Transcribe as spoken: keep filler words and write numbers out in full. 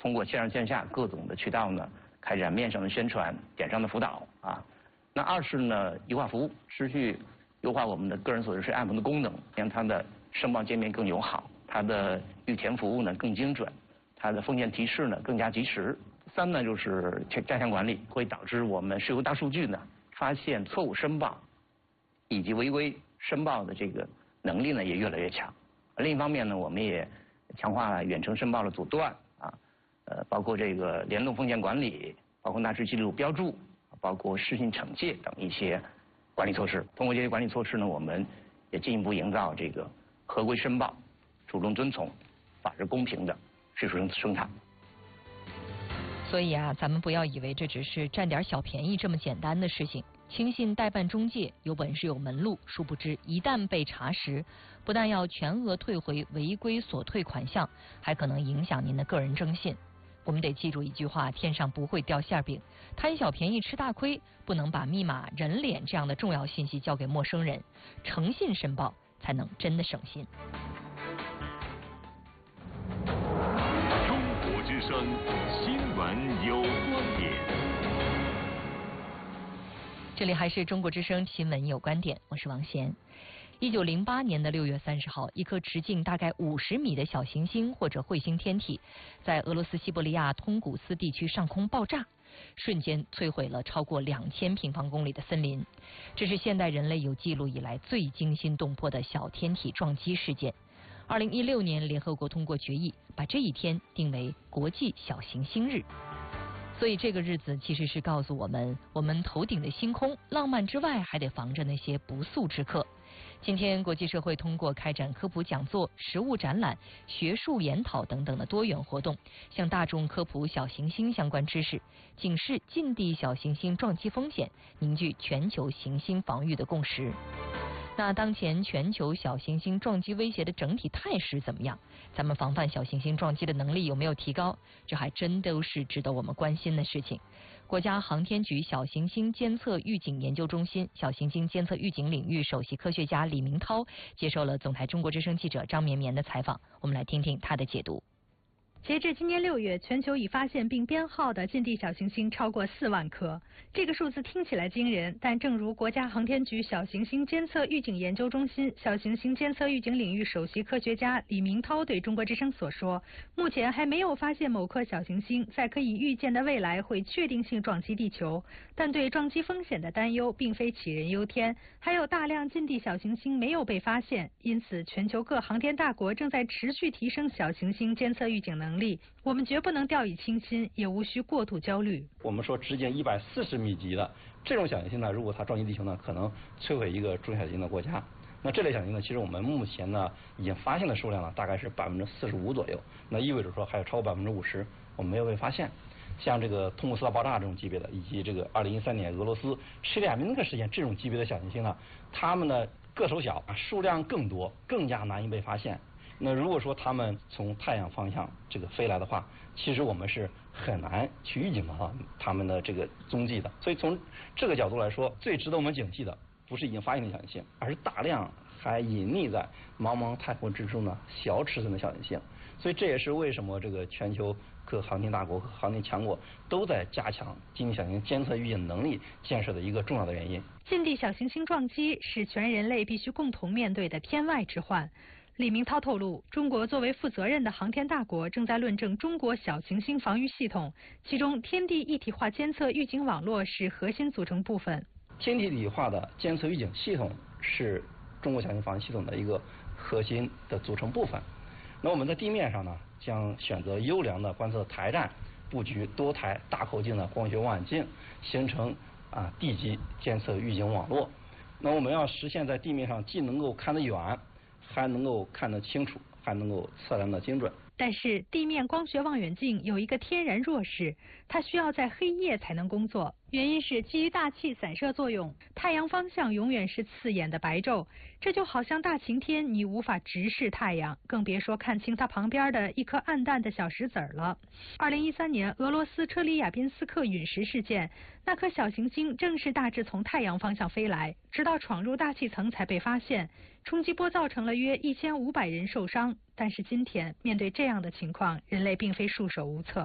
通过线上线下各种的渠道呢，开展面上的宣传、点上的辅导啊。那二是呢，优化服务，持续优化我们的个人所得税按摩的功能，让它的申报界面更友好，它的预填服务呢更精准，它的风险提示呢更加及时。三呢就是加强管理，会导致我们税务大数据呢发现错误申报以及违规申报的这个能力呢也越来越强。另一方面呢，我们也强化了远程申报的阻断啊，呃，包括这个联动风险管理，包括纳税记录标注，包括失信惩戒等一些管理措施。通过这些管理措施呢，我们也进一步营造这个合规申报、主动遵从、法治公平的税收生态。 所以啊，咱们不要以为这只是占点小便宜这么简单的事情。轻信代办中介有本事有门路，殊不知一旦被查实，不但要全额退回违规所退款项，还可能影响您的个人征信。我们得记住一句话：天上不会掉馅饼，贪小便宜吃大亏，不能把密码、人脸这样的重要信息交给陌生人，诚信申报才能真的省心。 中国之声新闻有观点。 这里还是中国之声新闻有观点，我是王贤。一九零八年的六月三十号，一颗直径大概五十米的小行星或者彗星天体，在俄罗斯西伯利亚通古斯地区上空爆炸，瞬间摧毁了超过两千平方公里的森林。这是现代人类有记录以来最惊心动魄的小天体撞击事件。二零一六年，联合国通过决议，把这一天定为国际小行星日。所以这个日子其实是告诉我们，我们头顶的星空浪漫之外，还得防着那些不速之客。今天国际社会通过开展科普讲座、实物展览、学术研讨等等的多元活动，向大众科普小行星相关知识，警示近地小行星撞击风险，凝聚全球行星防御的共识。那当前全球小行星撞击威胁的整体态势怎么样？咱们防范小行星撞击的能力有没有提高？这还真都是值得我们关心的事情。国家航天局小行星监测预警研究中心小行星监测预警领域首席科学家李明涛接受了总台中国之声记者张绵绵的采访，我们来听听他的解读。 截至今年六月，全球已发现并编号的近地小行星超过四万颗。这个数字听起来惊人，但正如国家航天局小行星监测预警研究中心小行星监测预警领域首席科学家李明涛对中国之声所说，目前还没有发现某颗小行星在可以预见的未来会确定性撞击地球，但对撞击风险的担忧并非杞人忧天，还有大量近地小行星没有被发现，因此全球各航天大国正在持续提升小行星监测预警能力。我们绝不能掉以轻心，也无需过度焦虑。 我们说直径一百四十米级的这种小行星呢，如果它撞击地球呢，可能摧毁一个中小型的国家。那这类小行星呢，其实我们目前呢已经发现的数量呢，大概是百分之四十五左右。那意味着说还有超过百分之五十我们没有被发现。像这个通古斯大爆炸这种级别的，以及这个二零一三年俄罗斯切里亚宾那个事件这种级别的小行星呢，它们呢个头小，数量更多，更加难以被发现。那如果说他们从太阳方向这个飞来的话，其实我们是很难去预警到他们的这个踪迹的。所以从这个角度来说，最值得我们警惕的不是已经发现的小行星，而是大量还隐匿在茫茫太空之中的小尺寸的小行星。所以这也是为什么这个全球各航天大国和航天强国都在加强近地小行星监测预警能力建设的一个重要的原因。 近地小行星撞击是全人类必须共同面对的天外之患。李明涛透露，中国作为负责任的航天大国，正在论证中国小行星防御系统，其中天地一体化监测预警网络是核心组成部分。 天地一体化的监测预警系统是中国小行星防御系统的一个核心的组成部分。那我们在地面上呢，将选择优良的观测台站，布局多台大口径的光学望远镜，形成啊地基监测预警网络。那我们要实现在地面上既能够看得远，还能够看得清楚，还能够测量得精准。 但是地面光学望远镜有一个天然弱势，它需要在黑夜才能工作。原因是基于大气散射作用，太阳方向永远是刺眼的白昼，这就好像大晴天，你无法直视太阳，更别说看清它旁边的一颗暗淡的小石子儿了。二零一三年俄罗斯车里亚宾斯克陨石事件，那颗小行星正是大致从太阳方向飞来，直到闯入大气层才被发现，冲击波造成了约一千五百人受伤。但是今天面对这样的情况，人类并非束手无策。